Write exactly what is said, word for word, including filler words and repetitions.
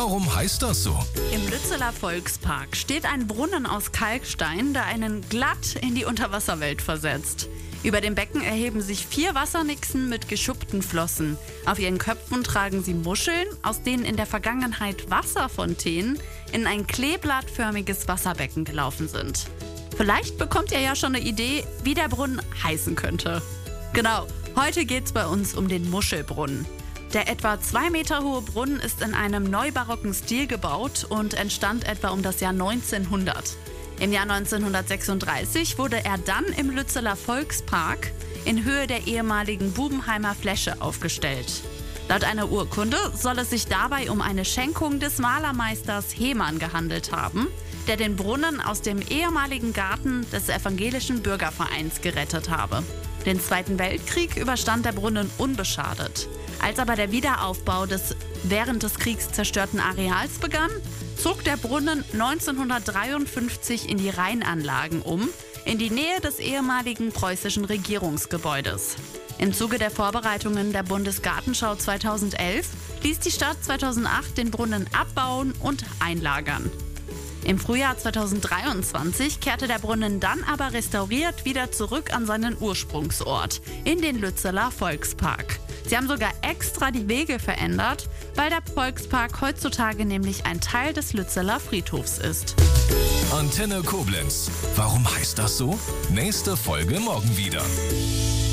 Warum heißt das so? Im Lützeler Volkspark steht ein Brunnen aus Kalkstein, der einen glatt in die Unterwasserwelt versetzt. Über dem Becken erheben sich vier Wassernixen mit geschuppten Flossen. Auf ihren Köpfen tragen sie Muscheln, aus denen in der Vergangenheit Wasserfontänen in ein kleeblattförmiges Wasserbecken gelaufen sind. Vielleicht bekommt ihr ja schon eine Idee, wie der Brunnen heißen könnte. Genau, heute geht's bei uns um den Muschelbrunnen. Der etwa zwei Meter hohe Brunnen ist in einem neubarocken Stil gebaut und entstand etwa um das Jahr neunzehnhundert. Im Jahr neunzehnhundertsechsunddreißig wurde er dann im Lützeler Volkspark in Höhe der ehemaligen Bubenheimer Fläche aufgestellt. Laut einer Urkunde soll es sich dabei um eine Schenkung des Malermeisters Hemann gehandelt haben, der den Brunnen aus dem ehemaligen Garten des evangelischen Bürgervereins gerettet habe. Den Zweiten Weltkrieg überstand der Brunnen unbeschadet. Als aber der Wiederaufbau des während des Kriegs zerstörten Areals begann, zog der Brunnen neunzehnhundertdreiundfünfzig in die Rheinanlagen um, in die Nähe des ehemaligen preußischen Regierungsgebäudes. Im Zuge der Vorbereitungen der Bundesgartenschau zweitausendelf ließ die Stadt zweitausendacht den Brunnen abbauen und einlagern. Im Frühjahr zweitausenddreiundzwanzig kehrte der Brunnen dann aber restauriert wieder zurück an seinen Ursprungsort, in den Lützeler Volkspark. Sie haben sogar extra die Wege verändert, weil der Volkspark heutzutage nämlich ein Teil des Lützeler Friedhofs ist. Antenne Koblenz. Warum heißt das so? Nächste Folge morgen wieder.